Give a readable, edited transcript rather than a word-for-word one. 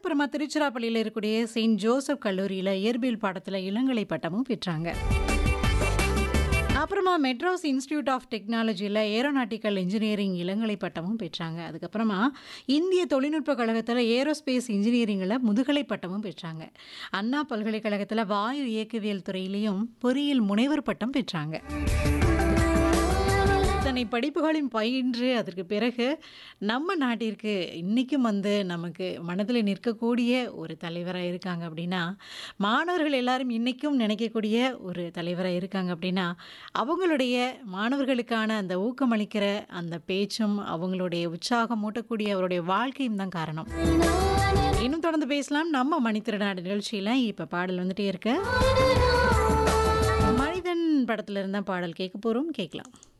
அப்புறமா திருச்சிராப்பள்ளியில இருக்கக்கூடிய Saint Joseph கல்லூரியில இயற்பியல் பாடத்துல இளங்கலை பட்டமும் பெற்றாங்க. அப்புறமா மெட்ராஸ் இன்ஸ்டிடியூட் ஆஃப் டெக்னாலஜியில் ஏரோநாட்டிக்கல் இன்ஜினியரிங் இளங்கலை பட்டமும் பெற்றாங்க. அதுக்கப்புறமா இந்திய தொழில்நுட்ப கழகத்தில் ஏரோஸ்பேஸ் இன்ஜினியரிங்கில் முதுகலை பட்டமும் பெற்றாங்க. அண்ணா பல்கலைக்கழகத்தில் வாயு இயக்கவியல் துறையிலையும் பொறியியல் முனைவர் பட்டம் பெற்றாங்க. இத்தனை படிப்புகளையும் பயின்று அதற்கு பிறகு நம்ம நாட்டிற்கு இன்றைக்கும் நமக்கு மனதில் நிற்கக்கூடிய ஒரு தலைவராக இருக்காங்க அப்படின்னா, மாணவர்கள் எல்லாரும் இன்றைக்கும் நினைக்கக்கூடிய ஒரு தலைவராக இருக்காங்க அப்படின்னா, அவங்களுடைய மாணவர்களுக்கான அந்த ஊக்கமளிக்கிற அந்த பேச்சும் அவங்களுடைய உற்சாகம் மூட்டக்கூடிய அவருடைய வாழ்க்கையும் தான் காரணம். இன்னும் தொடர்ந்து பேசலாம் நம்ம மணித்திருநாடு நிகழ்ச்சியில். இப்போ பாடல் வந்துட்டே இருக்கு. மனிதன் படத்துல இருந்தால் பாடல் கேட்க போகிறோம், கேட்கலாம்.